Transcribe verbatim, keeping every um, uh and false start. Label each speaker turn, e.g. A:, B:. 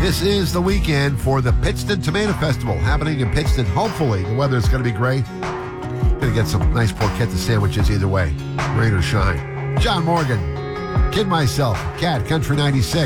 A: This is the weekend for the Pittston Tomato Festival happening in Pittston. Hopefully, the weather is going to be great. Going to get some nice porchetta sandwiches either way, rain or shine. John Morgan, Kid Myself, Cat, Country ninety-six.